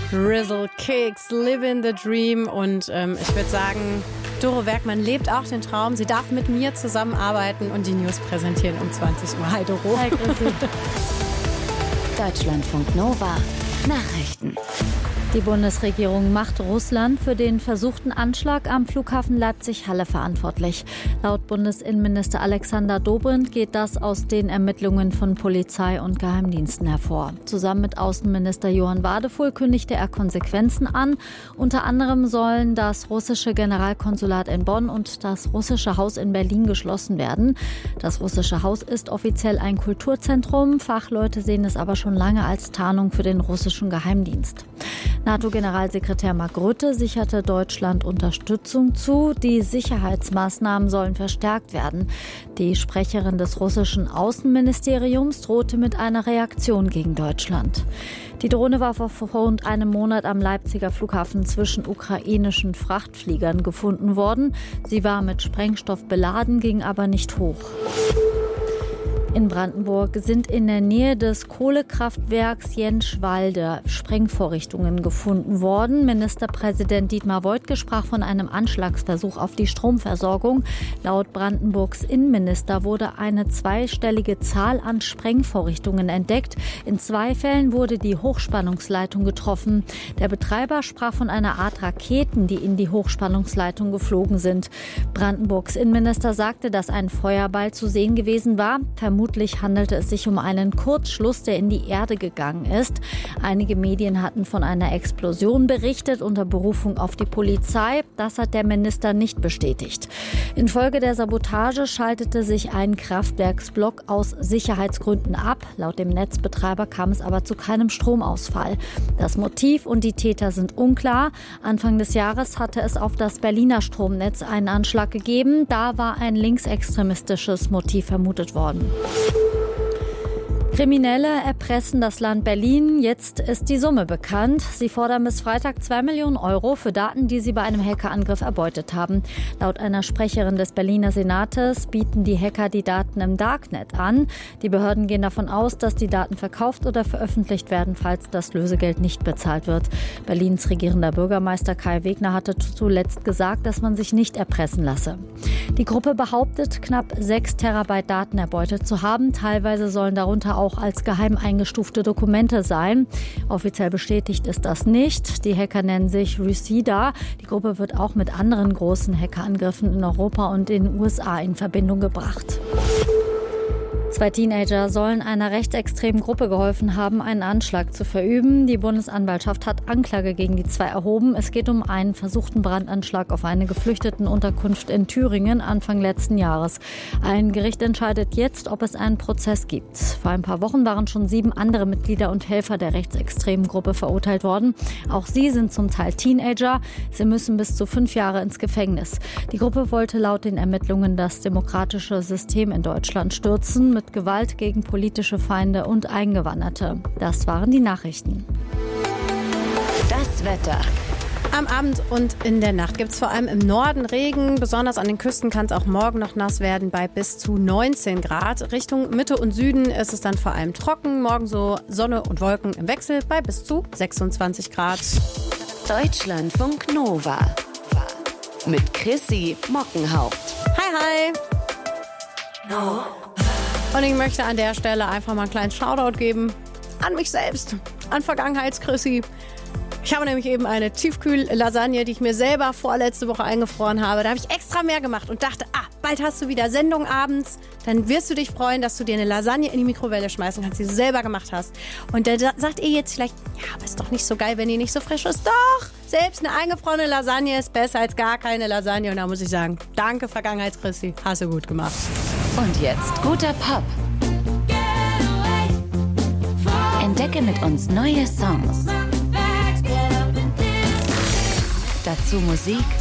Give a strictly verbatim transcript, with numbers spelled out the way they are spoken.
Rizzle Kicks, Living the Dream. Und ähm, ich würde sagen, Doro Werkmann lebt auch den Traum. Sie darf mit mir zusammenarbeiten und die News präsentieren um zwanzig Uhr. Hi Doro. Hi Chrissy. Deutschlandfunk Nova Nachrichten. Die Bundesregierung macht Russland für den versuchten Anschlag am Flughafen Leipzig-Halle verantwortlich. Laut Bundesinnenminister Alexander Dobrindt geht das aus den Ermittlungen von Polizei und Geheimdiensten hervor. Zusammen mit Außenminister Johann Wadefuhl kündigte er Konsequenzen an. Unter anderem sollen das russische Generalkonsulat in Bonn und das russische Haus in Berlin geschlossen werden. Das russische Haus ist offiziell ein Kulturzentrum. Fachleute sehen es aber schon lange als Tarnung für den russischen Geheimdienst. NATO-Generalsekretär Mark Rutte sicherte Deutschland Unterstützung zu. Die Sicherheitsmaßnahmen sollen verstärkt werden. Die Sprecherin des russischen Außenministeriums drohte mit einer Reaktion gegen Deutschland. Die Drohne war vor rund einem Monat am Leipziger Flughafen zwischen ukrainischen Frachtfliegern gefunden worden. Sie war mit Sprengstoff beladen, ging aber nicht hoch. In Brandenburg sind in der Nähe des Kohlekraftwerks Jentschwalde Sprengvorrichtungen gefunden worden. Ministerpräsident Dietmar Woidke sprach von einem Anschlagsversuch auf die Stromversorgung. Laut Brandenburgs Innenminister wurde eine zweistellige Zahl an Sprengvorrichtungen entdeckt. In zwei Fällen wurde die Hochspannungsleitung getroffen. Der Betreiber sprach von einer Art Raketen, die in die Hochspannungsleitung geflogen sind. Brandenburgs Innenminister sagte, dass ein Feuerball zu sehen gewesen war. Vermutlich handelte es sich um einen Kurzschluss, der in die Erde gegangen ist. Einige Medien hatten von einer Explosion berichtet unter Berufung auf die Polizei. Das hat der Minister nicht bestätigt. Infolge der Sabotage schaltete sich ein Kraftwerksblock aus Sicherheitsgründen ab. Laut dem Netzbetreiber kam es aber zu keinem Stromausfall. Das Motiv und die Täter sind unklar. Anfang des Jahres hatte es auf das Berliner Stromnetz einen Anschlag gegeben. Da war ein linksextremistisches Motiv vermutet worden. Kriminelle erpressen das Land Berlin. Jetzt ist die Summe bekannt. Sie fordern bis Freitag zwei Millionen Euro für Daten, die sie bei einem Hackerangriff erbeutet haben. Laut einer Sprecherin des Berliner Senates bieten die Hacker die Daten im Darknet an. Die Behörden gehen davon aus, dass die Daten verkauft oder veröffentlicht werden, falls das Lösegeld nicht bezahlt wird. Berlins regierender Bürgermeister Kai Wegner hatte zuletzt gesagt, dass man sich nicht erpressen lasse. Die Gruppe behauptet, knapp sechs Terabyte Daten erbeutet zu haben. Teilweise sollen darunter auch als geheim eingestufte Dokumente sein. Offiziell bestätigt ist das nicht. Die Hacker nennen sich Reseda. Die Gruppe wird auch mit anderen großen Hackerangriffen in Europa und in den U S A in Verbindung gebracht. Zwei Teenager sollen einer rechtsextremen Gruppe geholfen haben, einen Anschlag zu verüben. Die Bundesanwaltschaft hat Anklage gegen die zwei erhoben. Es geht um einen versuchten Brandanschlag auf eine Geflüchtetenunterkunft in Thüringen Anfang letzten Jahres. Ein Gericht entscheidet jetzt, ob es einen Prozess gibt. Vor ein paar Wochen waren schon sieben andere Mitglieder und Helfer der rechtsextremen Gruppe verurteilt worden. Auch sie sind zum Teil Teenager. Sie müssen bis zu fünf Jahre ins Gefängnis. Die Gruppe wollte laut den Ermittlungen das demokratische System in Deutschland stürzen, mit Gewalt gegen politische Feinde und Eingewanderte. Das waren die Nachrichten. Das Wetter. Am Abend und in der Nacht gibt es vor allem im Norden Regen. Besonders an den Küsten kann es auch morgen noch nass werden bei bis zu neunzehn Grad. Richtung Mitte und Süden ist es dann vor allem trocken. Morgen so Sonne und Wolken im Wechsel bei bis zu sechsundzwanzig Grad. Deutschlandfunk Nova. Mit Chrissy Mockenhaupt. Hi, hi. No. Und ich möchte an der Stelle einfach mal einen kleinen Shoutout geben an mich selbst, an Vergangenheits-Chrissy. Ich habe nämlich eben eine Tiefkühl-Lasagne, die ich mir selber vorletzte Woche eingefroren habe. Da habe ich extra mehr gemacht und dachte, ah, bald hast du wieder Sendung abends. Dann wirst du dich freuen, dass du dir eine Lasagne in die Mikrowelle schmeißen kannst, die du selber gemacht hast. Und da sagt ihr jetzt vielleicht, ja, aber ist doch nicht so geil, wenn die nicht so frisch ist. Doch, selbst eine eingefrorene Lasagne ist besser als gar keine Lasagne. Und da muss ich sagen, danke Vergangenheits-Chrissy, hast du gut gemacht. Und jetzt guter Pop. Entdecke mit uns neue Songs. Dazu Musik